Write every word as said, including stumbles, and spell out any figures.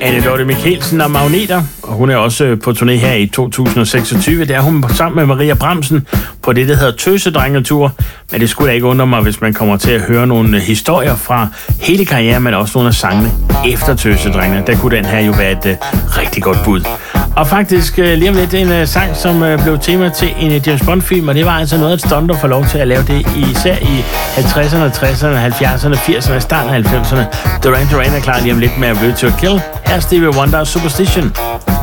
Anne Dorthe Michelsen og Magneter, og hun er også på turné her i to tusind og seksogtyve. Der er hun sammen med Maria Bramsen på det, der hedder Tøsedrengetur. Men det skulle da ikke undre mig, hvis man kommer til at høre nogle historier fra hele karrieren, men også nogle af sangene efter Tøsedrengene. Der kunne den her jo være et uh, rigtig godt bud. Og faktisk uh, lige om lidt en uh, sang, som uh, blev tema til en uh, James Bond-film, og det var altså noget, at Stunder får lov til at lave det, især i halvtredserne, tresserne, halvfjerdserne, firserne, starten af halvfemserne. Duran Duran er klar lige om lidt med Virtua Kill. Her er Stevie Wonder Superstition.